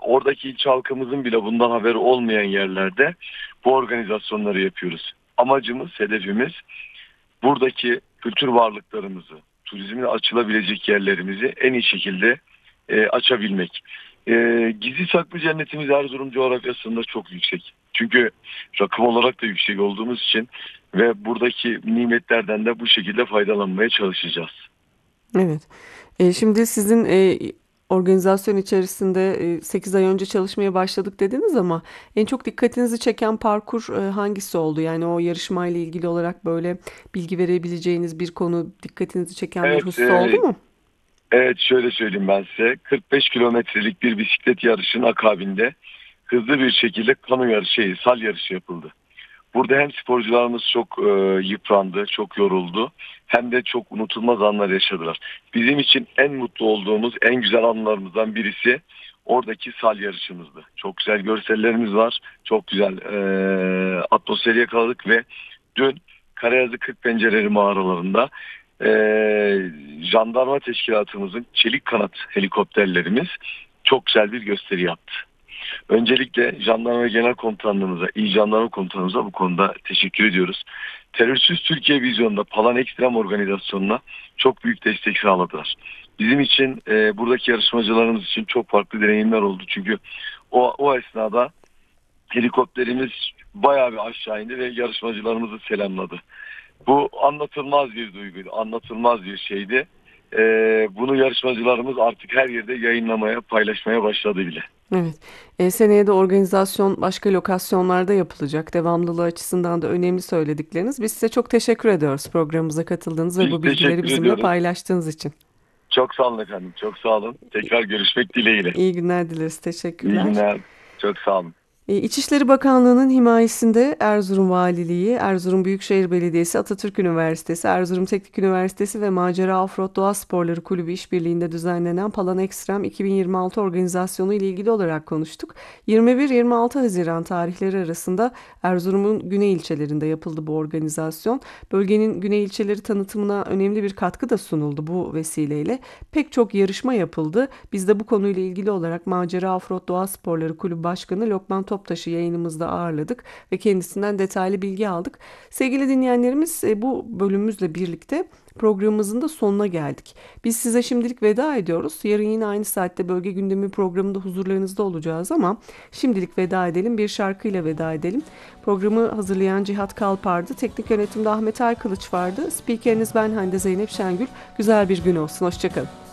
oradaki ilçe halkımızın bile bundan haberi olmayan yerlerde bu organizasyonları yapıyoruz. Amacımız, hedefimiz buradaki kültür varlıklarımızı, turizmin açılabilecek yerlerimizi en iyi şekilde açabilmek. Gizli saklı cennetimiz Erzurum coğrafyasında çok yüksek. Çünkü rakım olarak da yüksek olduğumuz için ve buradaki nimetlerden de bu şekilde faydalanmaya çalışacağız. Evet. Şimdi sizin organizasyon içerisinde 8 ay önce çalışmaya başladık dediniz ama en çok dikkatinizi çeken parkur hangisi oldu? Yani o yarışmayla ilgili olarak böyle bilgi verebileceğiniz bir konu, dikkatinizi çeken bir Evet, husus oldu mu? evet şöyle söyleyeyim ben size. 45 kilometrelik bir bisiklet yarışının akabinde hızlı bir şekilde kano yarışı, sal yarışı yapıldı. Burada hem sporcularımız çok yıprandı, çok yoruldu, hem de çok unutulmaz anlar yaşadılar. Bizim için en mutlu olduğumuz, en güzel anlarımızdan birisi oradaki sal yarışımızdı. Çok güzel görsellerimiz var, çok güzel atmosferi yakaladık ve dün Karayazı Kırkpencereli mağaralarında e, jandarma teşkilatımızın çelik kanat helikopterlerimiz çok güzel bir gösteri yaptı. Öncelikle Jandarma Genel Komutanlığımıza, İl Jandarma Komutanımıza bu konuda teşekkür ediyoruz. Terörsüz Türkiye vizyonunda Palan Ekstrem Organizasyonu'na çok büyük destek sağladılar. Bizim için, buradaki yarışmacılarımız için çok farklı deneyimler oldu. Çünkü o esnada helikopterimiz bayağı bir aşağı indi ve yarışmacılarımızı selamladı. Bu anlatılmaz bir duyguydu, anlatılmaz bir şeydi. Bunu yarışmacılarımız artık her yerde yayınlamaya, paylaşmaya başladı bile. Evet. Seneye de organizasyon başka lokasyonlarda yapılacak. Devamlılığı açısından da önemli söyledikleriniz. Biz size çok teşekkür ediyoruz programımıza katıldığınız ve Biz bu bilgileri teşekkür bizimle ediyoruz. paylaştığınız için. Çok sağ olun efendim. Çok sağ olun. Tekrar görüşmek dileğiyle. İyi günler dileriz. İyi Teşekkürler. günler. Çok sağ olun. İçişleri Bakanlığı'nın himayesinde Erzurum Valiliği, Erzurum Büyükşehir Belediyesi, Atatürk Üniversitesi, Erzurum Teknik Üniversitesi ve Macera Offroad Doğa Sporları Kulübü işbirliğinde düzenlenen Palan Ekstrem 2026 organizasyonu ile ilgili olarak konuştuk. 21-26 Haziran tarihleri arasında Erzurum'un güney ilçelerinde yapıldı bu organizasyon. Bölgenin güney ilçeleri tanıtımına önemli bir katkı da sunuldu bu vesileyle. Pek çok yarışma yapıldı. Biz de bu konuyla ilgili olarak Macera Offroad Doğa Sporları Kulübü Başkanı Lokman Toptaş'ı yayınımızda ağırladık ve kendisinden detaylı bilgi aldık. Sevgili dinleyenlerimiz, bu bölümümüzle birlikte programımızın da sonuna geldik. Biz size şimdilik veda ediyoruz. Yarın yine aynı saatte Bölge Gündemi programında huzurlarınızda olacağız ama şimdilik veda edelim. Bir şarkıyla veda edelim. Programı hazırlayan Cihat Kalpar'dı. Teknik yönetimde Ahmet Erkılıç vardı. Spikeriniz ben Hande Zeynep Şengül. Güzel bir gün olsun. Hoşçakalın.